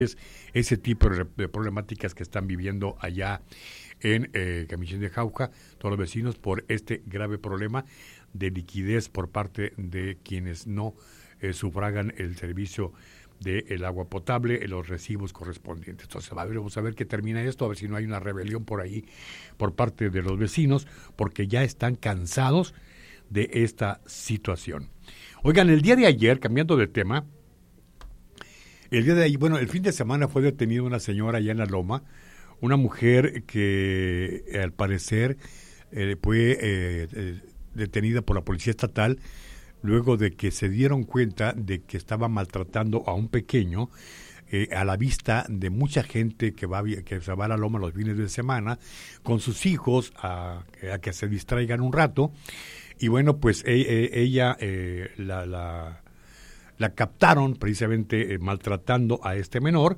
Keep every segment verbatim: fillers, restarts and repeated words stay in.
ese tipo de, de problemáticas que están viviendo allá en eh, Camichín de Jauja, todos los vecinos, por este grave problema de liquidez por parte de quienes no eh, sufragan el servicio del agua potable, los recibos correspondientes. Entonces, a ver, vamos a ver qué termina esto, a ver si no hay una rebelión por ahí por parte de los vecinos, porque ya están cansados de esta situación. Oigan, el día de ayer, cambiando de tema, el día de ayer, bueno, el fin de semana fue detenida una señora allá en La Loma, una mujer que eh, al parecer eh, fue eh, eh, detenida por la policía estatal luego de que se dieron cuenta de que estaba maltratando a un pequeño eh, a la vista de mucha gente que va que se va a La Loma los fines de semana con sus hijos a, a que se distraigan un rato. Y bueno, pues e, e, ella eh, la, la, la captaron precisamente eh, maltratando a este menor.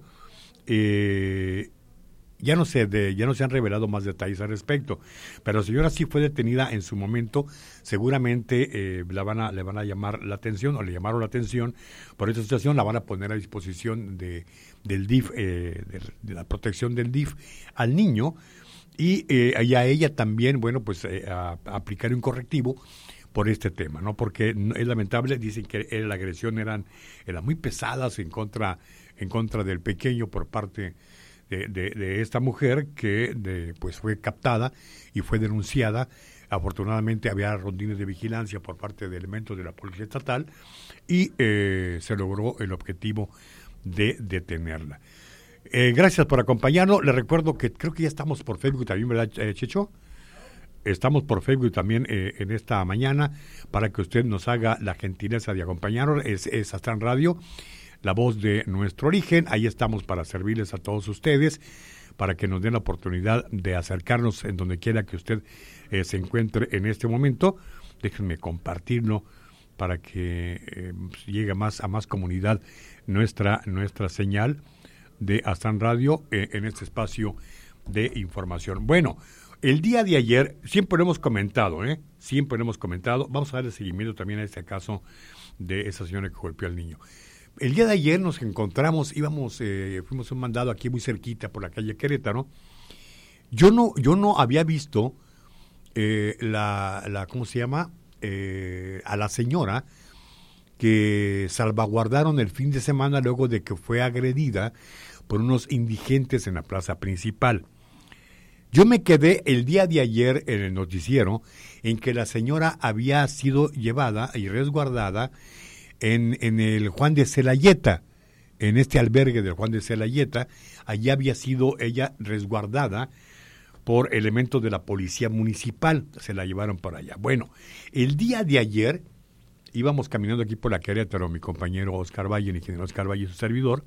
Eh, ya no se de, ya no se han revelado más detalles al respecto, pero la señora sí fue detenida en su momento. Seguramente eh, la van a, le van a llamar la atención, o le llamaron la atención por esta situación. La van a poner a disposición de, del D I F, eh, de, de la protección del D I F al niño. Y, eh, y a ella también, bueno, pues eh, a, a aplicar un correctivo por este tema, ¿no? Porque es lamentable, dicen que la agresión eran, eran muy pesadas en contra, en contra del pequeño por parte de, de, de esta mujer que de, pues fue captada y fue denunciada. Afortunadamente había rondines de vigilancia por parte de elementos de la policía estatal y eh, se logró el objetivo de detenerla. Eh, gracias por acompañarnos. Les recuerdo que creo que ya estamos por Facebook también, ¿verdad, eh, Checho? Estamos por Facebook también eh, en esta mañana para que usted nos haga la gentileza de acompañarnos. Es, es Astran Radio, la voz de nuestro origen. Ahí estamos para servirles a todos ustedes, para que nos den la oportunidad de acercarnos en donde quiera que usted eh, se encuentre en este momento. Déjenme compartirlo para que eh, llegue más a más comunidad nuestra, nuestra señal de Astran Radio eh, en este espacio de información. Bueno, el día de ayer siempre lo hemos comentado, ¿eh? Siempre lo hemos comentado. Vamos a darle seguimiento también a este caso de esa señora que golpeó al niño. El día de ayer nos encontramos, íbamos, eh, fuimos a un mandado aquí muy cerquita por la calle Querétaro. Yo no, yo no había visto eh, la, la, ¿cómo se llama? Eh, a la señora que salvaguardaron el fin de semana luego de que fue agredida por unos indigentes en la plaza principal. Yo me quedé el día de ayer en el noticiero en que la señora había sido llevada y resguardada en, en el Juan de Celayeta, en este albergue del Juan de Celayeta. Allí había sido ella resguardada por elementos de la policía municipal, se la llevaron para allá. Bueno, el día de ayer íbamos caminando aquí por la Querétaro, mi compañero Oscar Valle, el ingeniero Oscar Valle y su servidor,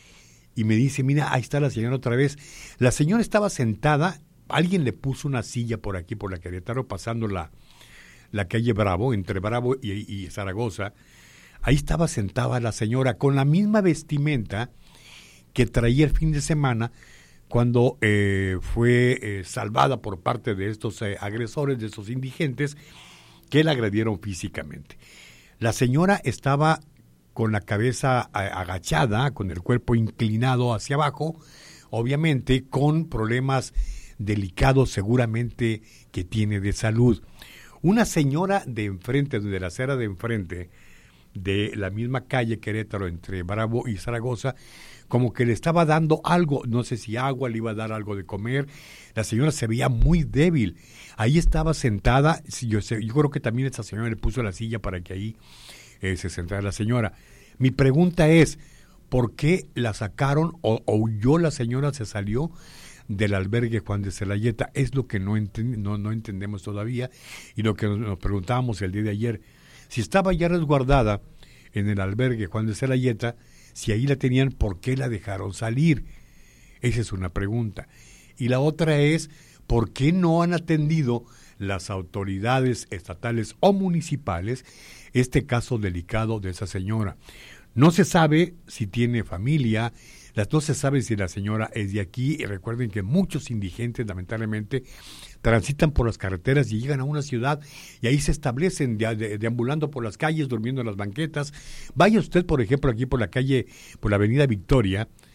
y me dice, mira, ahí está la señora otra vez. La señora estaba sentada, alguien le puso una silla por aquí, por la Querétaro, pasando la, la calle Bravo, entre Bravo y, y Zaragoza. Ahí estaba sentada la señora con la misma vestimenta que traía el fin de semana cuando eh, fue eh, salvada por parte de estos eh, agresores, de estos indigentes que la agredieron físicamente. La señora estaba con la cabeza agachada, con el cuerpo inclinado hacia abajo, obviamente con problemas delicados seguramente que tiene de salud. Una señora de enfrente, de la acera de enfrente, de la misma calle Querétaro, entre Bravo y Zaragoza, como que le estaba dando algo, no sé si agua, le iba a dar algo de comer. La señora se veía muy débil. Ahí estaba sentada, yo, sé, yo creo que también esa señora le puso la silla para que ahí eh, se sentara la señora. Mi pregunta es, ¿por qué la sacaron o, o huyó la señora, se salió del albergue Juan de Celayeta? Es lo que no, enten, no, no entendemos todavía y lo que nos, nos preguntábamos el día de ayer. Si estaba ya resguardada en el albergue Juan de Celayeta, si ahí la tenían, ¿por qué la dejaron salir? Esa es una pregunta. Y la otra es, ¿por qué no han atendido las autoridades estatales o municipales este caso delicado de esa señora? No se sabe si tiene familia, no se sabe si la señora es de aquí, y recuerden que muchos indigentes lamentablemente transitan por las carreteras y llegan a una ciudad y ahí se establecen de, de, deambulando por las calles, durmiendo en las banquetas. Vaya usted, por ejemplo, aquí por la calle, por la avenida Victoria,